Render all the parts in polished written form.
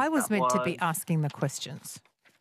I was That meant to be was- asking the questions.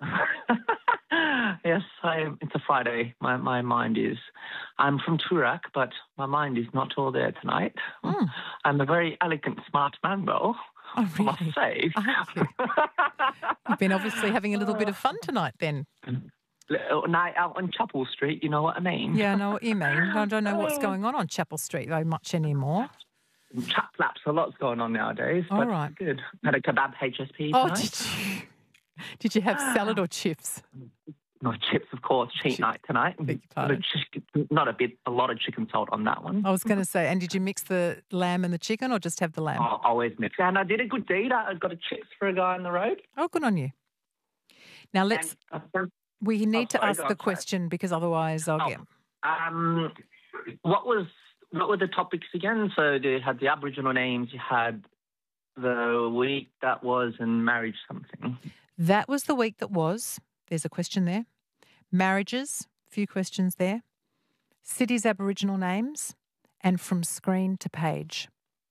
Yes, it's a Friday. My mind is... I'm from Turak, but my mind is not all there tonight. I'm a very elegant, smart man, though. Oh, I must really? say. Are you? You've been obviously having a little bit of fun tonight then. Night out on Chapel Street, you know what I mean? Yeah, I know what you mean. I don't know what's going on Chapel Street very much anymore. Chat flaps, a lot's going on nowadays. All but right. Good. Had a kebab HSP Oh, tonight. did you have salad or chips? No, chips, of course. Cheat night tonight. Beg your pardon. A lot of chicken salt on that one. I was going to say, and did you mix the lamb and the chicken or just have the lamb? Oh, always mix. And I did a good deed. I got a chips for a guy on the road. Oh, good on you. Now we need to ask go the on, sorry. question because otherwise I'll get... What were the topics again? So they had the Aboriginal names, you had the week that was, and marriage something. That was the week that was. There's a question there. Marriages, a few questions there. Cities' Aboriginal names, and from screen to page.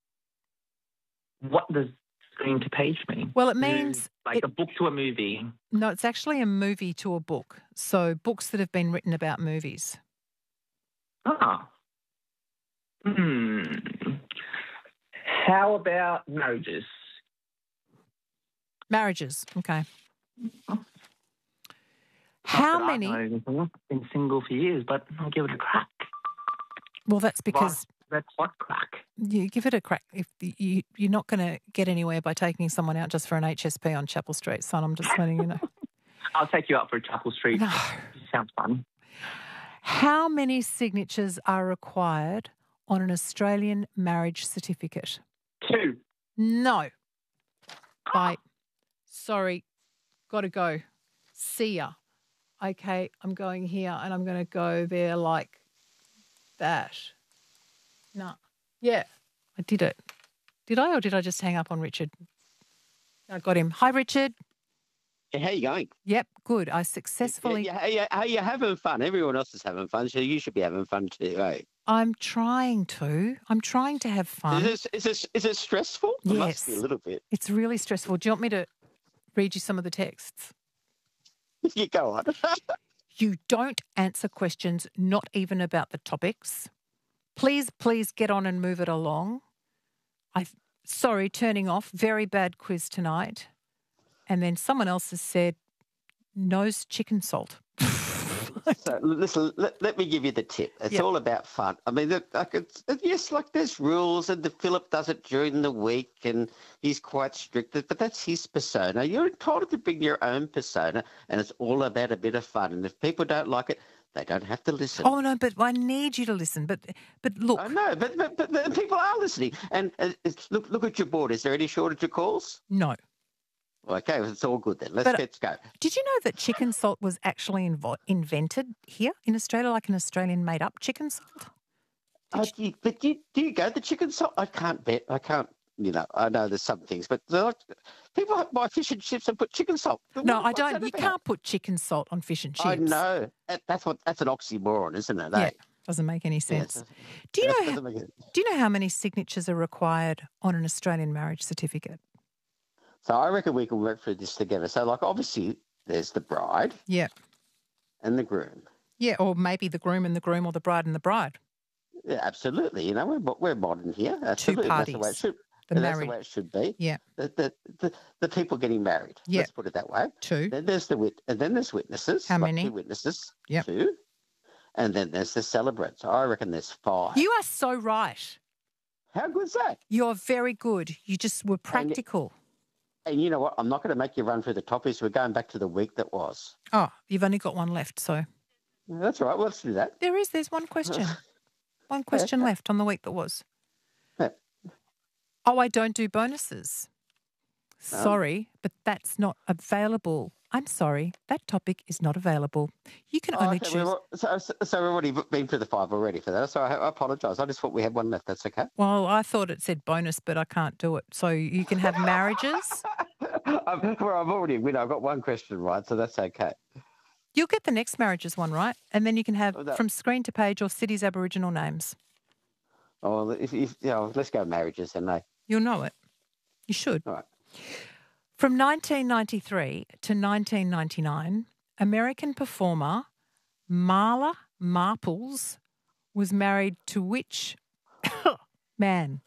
What does screen to page mean? Well, it means... Like a book to a movie. No, it's actually a movie to a book. So books that have been written about movies. Ah. How about marriages? Marriages, okay. How many... I've been single for years, but I'll give it a crack. Well, that's because... That's what crack. You give it a crack. If you're not going to get anywhere by taking someone out just for an HSP on Chapel Street, son. I'm just letting you know. I'll take you out for a Chapel Street. No. Sounds fun. How many signatures are required on an Australian marriage certificate? 2. No. Bye. Sorry. Got to go. See ya. Okay, I'm going here and I'm going to go there like that. No. Yeah, I did it. Did I, or did I just hang up on Richard? I got him. Hi, Richard. Yeah, how you going? Yep, good. I successfully... How you having fun? Everyone else is having fun, so you should be having fun too, eh? I'm trying to. I'm trying to have fun. Is it stressful? Yes. It must be a little bit. It's really stressful. Do you want me to read you some of the texts? You go on. You don't answer questions, not even about the topics. Please get on and move it along. Sorry, turning off. Very bad quiz tonight. And then someone else has said, nose chicken salt. So, listen, let me give you the tip. It's all about fun. I mean, there's rules, and Philip does it during the week, and he's quite strict, but that's his persona. You're entitled to bring your own persona, and it's all about a bit of fun. And if people don't like it, they don't have to listen. Oh, no, but I need you to listen. But look. I know, but people are listening. And look at your board. Is there any shortage of calls? No. Okay, it's all good then. Let's go. Did you know that chicken salt was actually invented here in Australia, like an Australian made-up chicken salt? Do you go the chicken salt? I can't bet. I can't. I know there's some things, but people buy fish and chips and put chicken salt. No, I don't. You can't put chicken salt on fish and chips. I know. That's an oxymoron, isn't it? Yeah, doesn't make any sense. Do you know how many signatures are required on an Australian marriage certificate? So I reckon we can work through this together. So, obviously, there's the bride. Yeah. And the groom. Yeah, or maybe the groom and the groom, or the bride and the bride. Yeah, absolutely. We're modern here. Absolutely. Two parties. That's the way it should. That's the way it should be. Yeah. The people getting married. Yeah. Let's put it that way. 2. Then there's there's witnesses. How many? 2 witnesses. Yep. 2. And then there's the celebrants. I reckon there's 5. You are so right. How good's that? You're very good. You just were practical. And you know what? I'm not going to make you run through the topics. We're going back to the week that was. Oh, you've only got one left, so. That's all right. Well, let's do that. There's one question. One question left on the week that was. Yeah. Oh, I don't do bonuses. Sorry, but that's not available. I'm sorry, that topic is not available. You can only choose. So we've already been through the 5 already for that. So I apologise. I just thought we had one left. That's okay. Well, I thought it said bonus, but I can't do it. So you can have marriages. I've already win. I've got one question right, so that's okay. You'll get the next marriages one right, and then you can have from screen to page or cities' Aboriginal names. Oh, let's go marriages, and You'll know it. You should. All right. From 1993 to 1999, American performer Marla Maples was married to which man?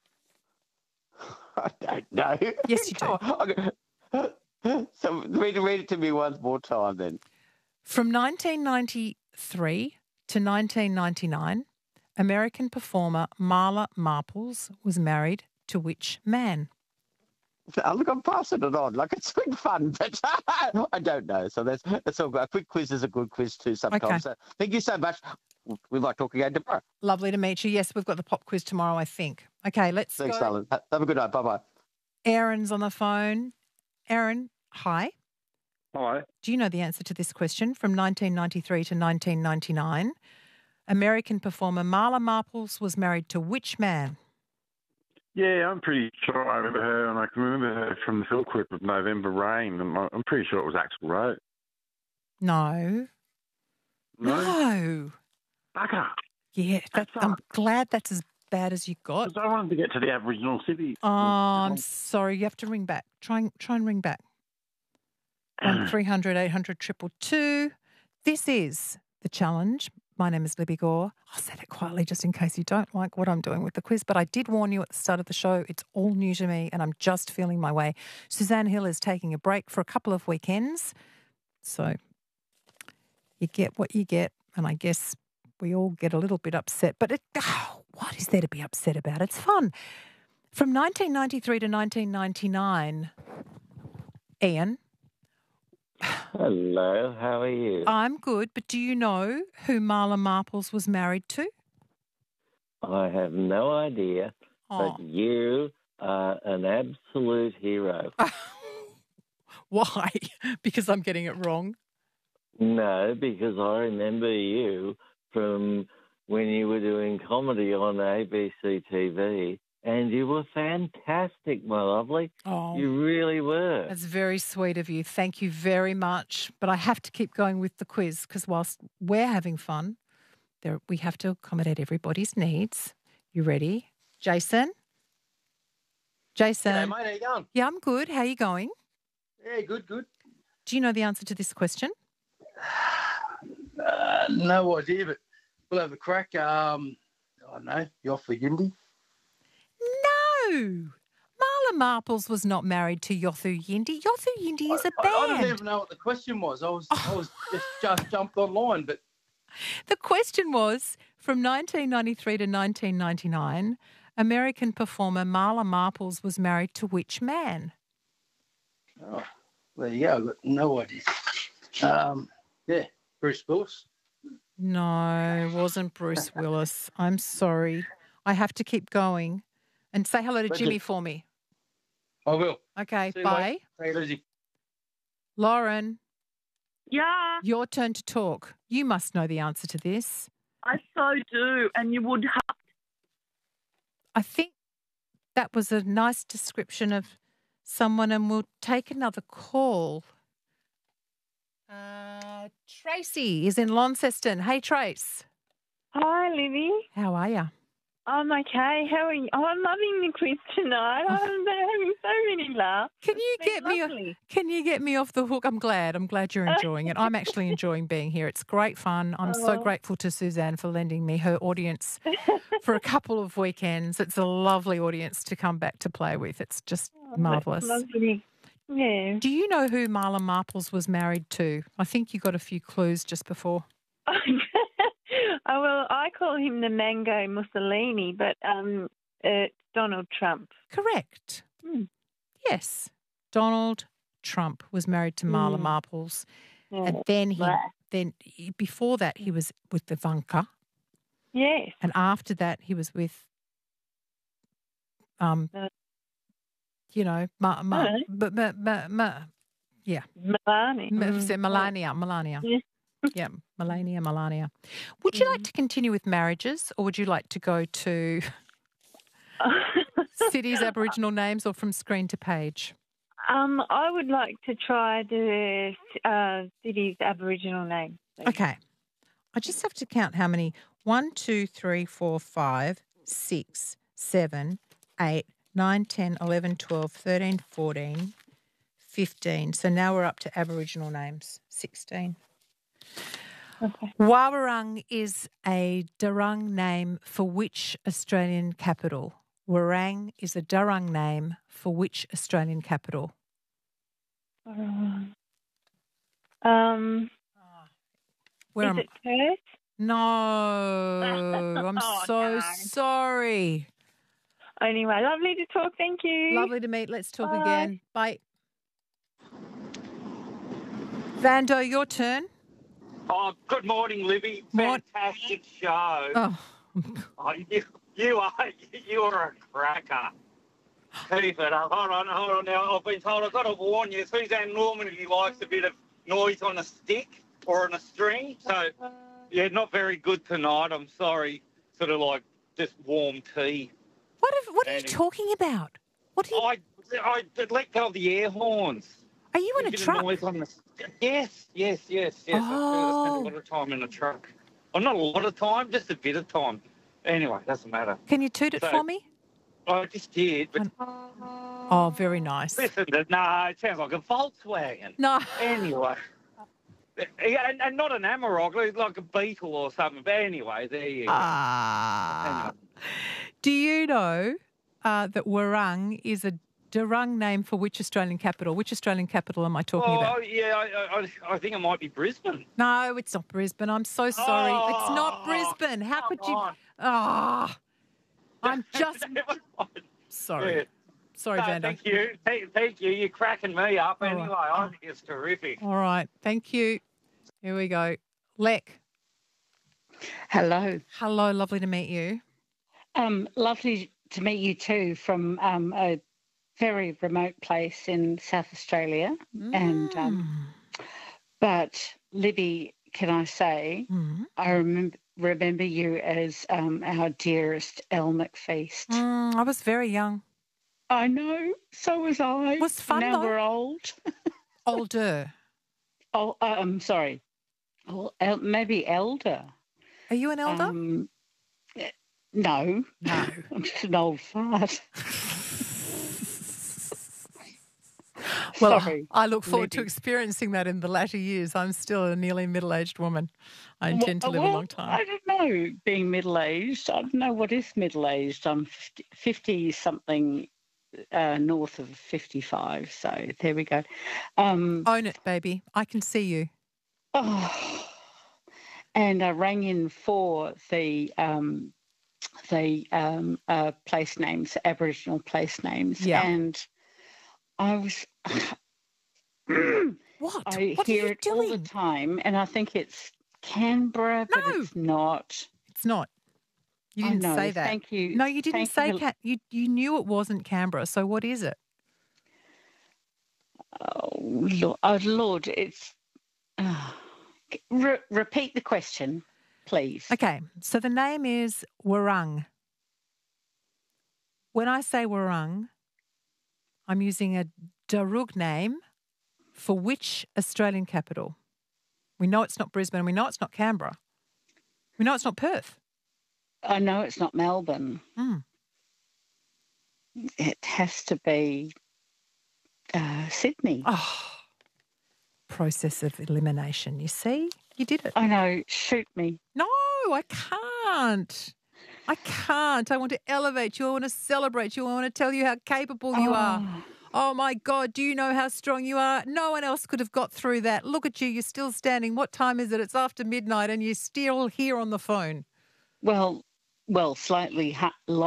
I don't know. Yes, you do. So read it to me one more time then. From 1993 to 1999, American performer Marla Maples was married to which man? Look, I'm passing it on. Like, it's been fun, but I don't know. So that's all good. A quick quiz is a good quiz too sometimes. Okay. So thank you so much. We might talk again tomorrow. Lovely to meet you. Yes, we've got the pop quiz tomorrow, I think. Okay, let's Thanks, go. darling. Have a good night. Bye-bye. Aaron's on the phone. Aaron, hi. Hi. Do you know the answer to this question? From 1993 to 1999, American performer Marla Maples was married to which man? Yeah, I'm pretty sure I remember her, and I can remember her from the film clip of November Rain, and I'm pretty sure it was Axl Rose. No. No. Bugger. Yeah, That I'm sucks. glad that's as bad as you got. Because I wanted to get to the Aboriginal city. Oh, I'm sorry. You have to ring back. Try and ring back. 1300 800 222. This is The Challenge. My name is Libby Gore. I'll say that quietly just in case you don't like what I'm doing with the quiz, but I did warn you at the start of the show. It's all new to me and I'm just feeling my way. Suzanne Hill is taking a break for a couple of weekends. So you get what you get, and I guess we all get a little bit upset. But what is there to be upset about? It's fun. From 1993 to 1999, Ian. Hello, how are you? I'm good, but do you know who Marla Maples was married to? I have no idea, Oh. but you are an absolute hero. Why? Because I'm getting it wrong. No, because I remember you from when you were doing comedy on ABC TV, and you were fantastic, my lovely. Oh. You really were. That's very sweet of you. Thank you very much. But I have to keep going with the quiz because whilst we're having fun, we have to accommodate everybody's needs. You ready? Jason? Jason? G'day, mate. How you going? Yeah, I'm good. How are you going? Yeah, good. Do you know the answer to this question? No idea, but we'll have a crack. I don't know. Yothu Yindi? No. Marla Maples was not married to Yothu Yindi. Yothu Yindi is a band. I didn't even know what the question was. I was just jumped online, but The question was, from 1993 to 1999, American performer Marla Maples was married to which man? there you go. I've got no idea. Yeah, Bruce Willis. No, it wasn't Bruce Willis. I'm sorry. I have to keep going. And say hello to Thank Jimmy you. for me. I will. Okay, See you, bye. mate. Take it easy. Lauren, Yeah, your turn to talk. You must know the answer to this. I so do. And you would have. I think that was a nice description of someone, and we'll take another call. Tracy is in Launceston. Hey, Trace. Hi, Libby. How are you? I'm okay. How are you? Oh, I'm loving the quiz tonight. I'm having so many laughs. Can you It's get been me? lovely. Can you get me off the hook? I'm glad you're enjoying it. I'm actually enjoying being here. It's great fun. I'm so grateful to Suzanne for lending me her audience for a couple of weekends. It's a lovely audience to come back to play with. It's just marvellous. That's lovely. Yeah. Do you know who Marla Maples was married to? I think you got a few clues just before. Oh, well, I call him the Mango Mussolini, but it's Donald Trump. Correct. Yes. Donald Trump was married to Marla Maples. Yeah. And then before that he was with Ivanka. Yes. And after that he was with Melania. Melania. Yeah. Yeah, Melania. Would you like to continue with marriages, or would you like to go to cities, Aboriginal names, or from screen to page? I would like to try the city's Aboriginal name. please. Okay. I just have to count how many. 1, 2, 3, 4, 5, 6, 7, 8, 9, 10, 11, 12, 13, 14, 15. So now we're up to Aboriginal names, 16. Okay. Wawarung is a Darung name for which Australian capital? Warang is a Darung name for which Australian capital? Where Is am it Perth? No, I'm so no. sorry. Anyway, lovely to talk. Thank you. Lovely to meet. Let's talk Bye. again. Bye. Vando, your turn. Oh, good morning, Libby. Fantastic show. Oh. You are a cracker. Keep it up. Hold on. Now, I've been told I've got to warn you. Suzanne Normandy likes a bit of noise on a stick or on a string. So, yeah, not very good tonight. I'm sorry. Sort of like just warm tea. What are you talking about? I let go of the air horns. Are you in a truck? Noise on the... Yes. Oh. I spend a lot of time in a truck. Well, not a lot of time, just a bit of time. Anyway, doesn't matter. Can you toot it for me? I just did, but... Oh, very nice. Listen, no, it sounds like a Volkswagen. No. Anyway. Yeah, and not an Amarok, like a Beetle or something. But anyway, there you go. Anyway. Do you know that Warung is a Darung name for which Australian capital? Which Australian capital am I talking about? Oh, yeah, I think it might be Brisbane. No, it's not Brisbane. I'm so sorry. It's not Brisbane. How could you... I'm just... Sorry. Yeah. Sorry, Vando. Thank you. Thank you. You're cracking me up All anyway. right. I think it's terrific. All right. Thank you. Here we go. Lek. Hello. Hello. Lovely to meet you. Lovely to meet you too from a very remote place in South Australia. But Libby, can I say, I remember you as our dearest Elle McFeast. I was very young. I know. So was I. It was fun, now though. We're old. Older. Oh, I'm sorry. Oh, maybe elder. Are you an elder? No. I'm just an old fart. Well, Sorry, I look forward to Libby. experiencing that in the latter years. I'm still a nearly middle-aged woman. I intend to live a long time. I don't know, being middle-aged. I don't know what is middle-aged. I'm 50-something, north of 55. So there we go. Own it, baby. I can see you. Oh, and I rang in for the place names, Aboriginal place names. Yeah. And I was... What? I What are hear you it all the doing? time, and I think it's Canberra, but it's not. It's not. You I didn't know, say that. thank you. No, you didn't Thank say you. you knew it wasn't Canberra. So what is it? Oh, Lord, it's... repeat the question, please. Okay, so the name is Warung. When I say Warung, I'm using a Darug name for which Australian capital? We know it's not Brisbane. We know it's not Canberra. We know it's not Perth. I know it's not Melbourne. It has to be Sydney. Oh, process of elimination. You see? You did it. I know. Shoot me. No, I can't. I can't. I want to elevate you. I want to celebrate you. I want to tell you how capable you are. Oh, my God. Do you know how strong you are? No one else could have got through that. Look at you. You're still standing. What time is it? It's after midnight and you're still here on the phone. Well, slightly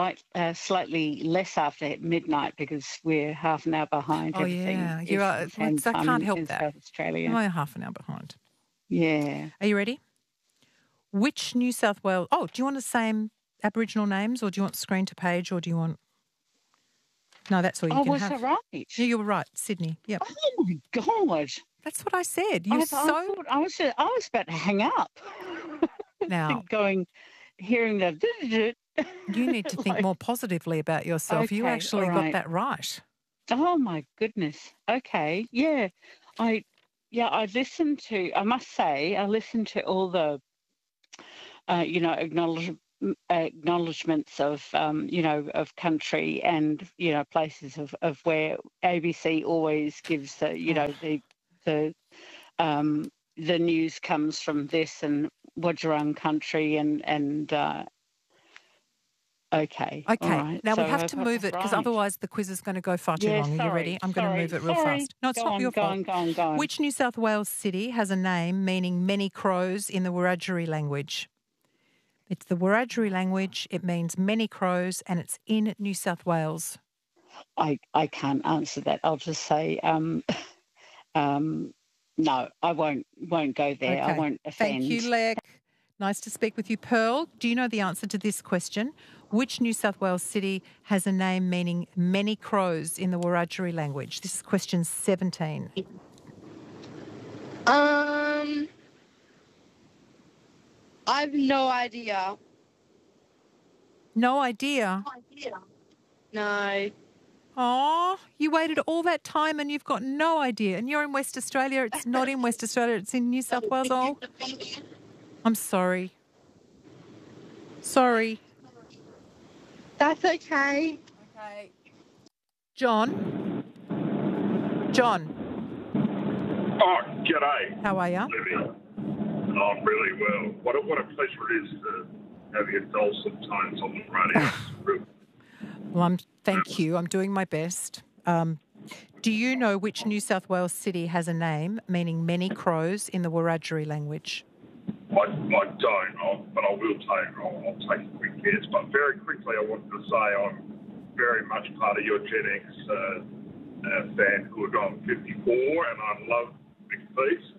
less after midnight because we're half an hour behind. Oh, everything. yeah. You are. I can't help that. South Australia. I'm half an hour behind. Yeah. Are you ready? Which New South Wales... Oh, do you want the same Aboriginal names or do you want screen to page or do you want... No, that's all you can was have. I right? Yeah, you were right. Sydney. Yep. Oh, my God. That's what I said. I thought I was about to hang up. Now... hearing that... You need to think more positively about yourself. You Okay, actually all got right. that right. Oh, my goodness. Okay. Yeah. I listened to, I must say, I listened to all the, acknowledgements of, of country and, places of where ABC always gives the news comes from this and Wadjarung country and okay. All right. Now So we have I've to got move it because right. otherwise the quiz is going to go far too Yeah, long. Are you ready? I'm going to move it real sorry. fast. No, it's Go not on, your go fault. on, go on, go on. Which New South Wales city has a name meaning many crows in the Wiradjuri language? It's the Wiradjuri language. It means many crows, and it's in New South Wales. I can't answer that. I'll just say no. I won't go there. I won't offend. Thank you, Lek. Nice to speak with you, Pearl. Do you know the answer to this question? Which New South Wales city has a name meaning many crows in the Wiradjuri language? This is question 17. I have no idea. No idea? No. Oh, you waited all that time and you've got no idea. And you're in West Australia. It's not in West Australia. It's in New South Wales. Oh, I'm sorry. Sorry. That's okay. Okay. John? John? Oh, g'day. How are you? Libby. I'm really well. What a pleasure it is to have your dulcet tones on the radio. Well, thank you. I'm doing my best. Do you know which New South Wales city has a name meaning many crows in the Wiradjuri language? I don't, but I will I'll take a quick guess. But very quickly, I wanted to say I'm very much part of your Gen X fanhood. I'm 54 and I love McFeast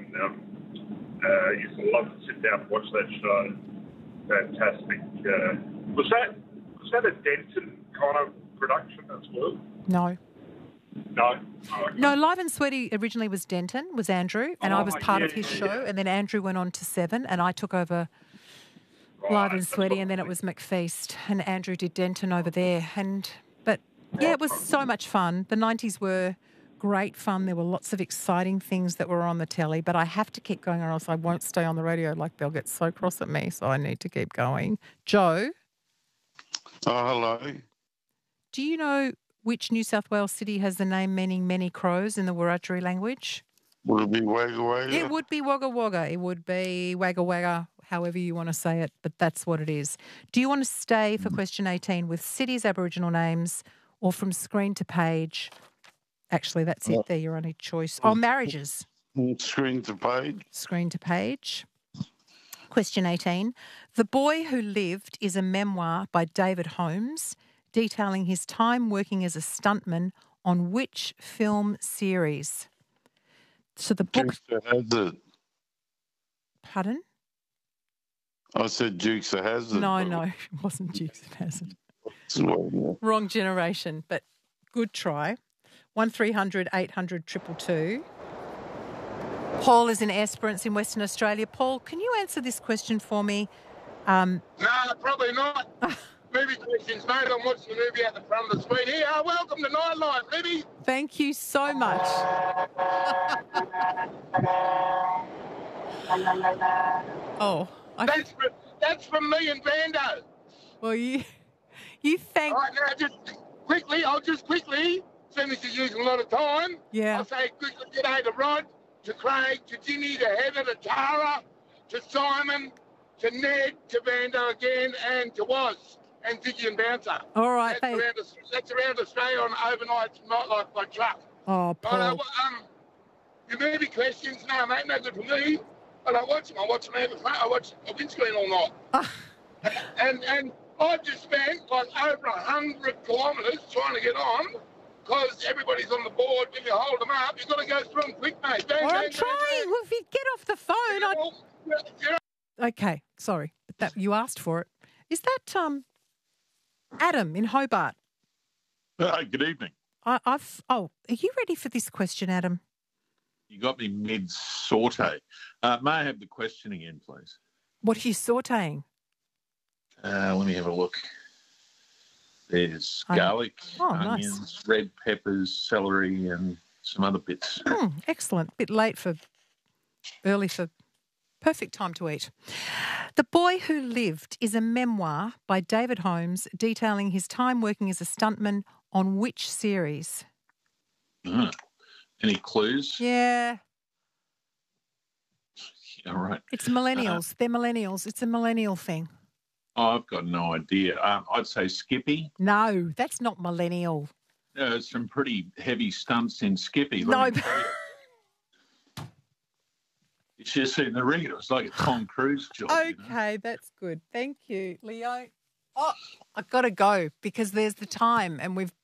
and used to love to sit down and watch that show. Fantastic. Was that a Denton kind of production as well? No. No? Oh, okay. No, Live and Sweaty originally was Denton, was Andrew, and I was part of his show, and then Andrew went on to 7, and I took over Live and Sweaty, and then it was McFeast, and Andrew did Denton over there. But yeah, it was so much fun. The 90s were great fun. There were lots of exciting things that were on the telly, but I have to keep going or else I won't stay on the radio. Like, they'll get so cross at me, so I need to keep going. Joe? Oh, hello. Do you know which New South Wales city has the name meaning many crows in the Wiradjuri language? Would it be Wagga Wagga? It would be Wagga Wagga. It would be Wagga Wagga, however you want to say it, but that's what it is. Do you want to stay for question 18 with cities, Aboriginal names, or from screen to page? Actually, that's it there, your only choice. Oh, marriages. Screen to page. Screen to page. Question 18. The Boy Who Lived is a memoir by David Holmes detailing his time working as a stuntman on which film series? So the book... Dukes of Hazzard. Pardon? I said Dukes of Hazzard. No, it wasn't Dukes of Hazzard. Wrong generation, but good try. 1300 800 222. Paul is in Esperance in Western Australia. Paul, can you answer this question for me? No, probably not. Movie questions, mate. I'm watching the movie out the front of the screen here. Welcome to Nightlife, Libby. Thank you so much. That's from me and Vando. Well, you thank... All right, now, I'll just quickly, since he's using a lot of time, I'll say quickly g'day to Rod, to Craig, to Jimmy, to Heather, to Tara, to Simon, to Ned, to Vando again, and to Woz. And Ziggy and Bouncer. All right. That's around Australia on overnight Nightlife by truck. Oh, Paul. Your movie questions, no, mate, no good for me. I don't watch them. I watch them out the front. I watch a windscreen all night. And I've just spent like over 100 kilometres trying to get on because everybody's on the board. When you hold them up, you've got to go through them quick, mate. Bang, I'm trying. Well, if you get off the phone, Okay, sorry. But you asked for it. Is that Adam in Hobart? Good evening. Are you ready for this question, Adam? You got me mid-saute. May I have the question again, please? What are you sautéing? Let me have a look. There's garlic, onions, red peppers, celery, and some other bits. Excellent. Bit late early for Perfect time to eat. The Boy Who Lived is a memoir by David Holmes detailing his time working as a stuntman on which series? Any clues? Yeah. All right. It's millennials. They're millennials. It's a millennial thing. I've got no idea. I'd say Skippy. No, that's not millennial. Some pretty heavy stunts in Skippy. No. Let me tell you. You should have seen the ring. It was like a Tom Cruise job. Okay, that's good. Thank you, Leo. Oh, I've got to go because there's the time and we've